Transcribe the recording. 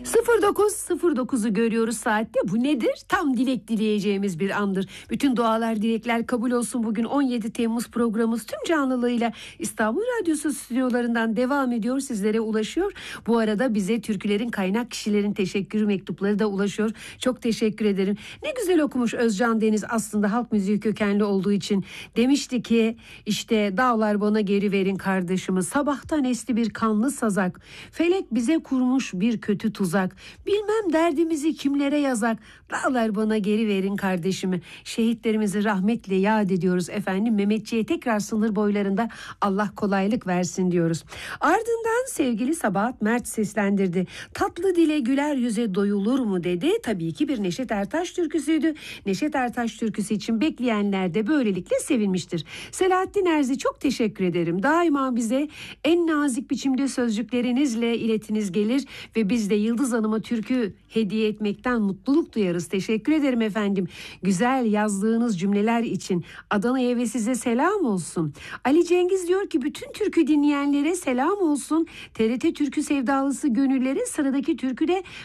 09.09'u görüyoruz saatte. Bu nedir? Tam dilek dileyeceğimiz bir andır. Bütün dualar, dilekler kabul olsun. Bugün 17 Temmuz programımız tüm canlılığıyla İstanbul Radyosu stüdyolarından devam ediyor. Sizlere ulaşıyor. Bu arada bize türkülerin kaynak kişilerin teşekkür mektupları da ulaşıyor. Çok teşekkür ederim. Ne güzel okumuş Özcan Deniz, aslında halk müziği kökenli olduğu için. Demişti ki işte dağlar bana geri verin kardeşimi. Sabahtan esti bir kanlı sazak. Felek bize kurmuş bir kötü tuzak. Bilmem derdimizi kimlere yazak. Dağlar bana geri verin kardeşimi. Şehitlerimizi rahmetle yad ediyoruz efendim. Mehmetçiğe tekrar sınır boylarında Allah kolaylık versin diyoruz. Ardından sevgili Sabahat Mert seslendirdi. Tatlı dile güler yüze doyulur mu dedi. Tabii ki bir Neşet Ertaş türküsüydü. Neşet Ertaş türküsü için bekleyenler de böylelikle sevinmiştir. Selahattin Erzi, çok teşekkür ederim. Daima bize en nazik biçimde sözcüklerinizle iletiniz gelir ve biz de Yıldız Hanım'a türkü hediye etmekten mutluluk duyarız. Teşekkür ederim efendim. Güzel yazdığınız cümleler için. Adana'ya ve size selam olsun. Ali Cengiz diyor ki bütün türkü dinleyenlere selam olsun. TRT türkü sevdalısı gönüllere sıradaki türkü de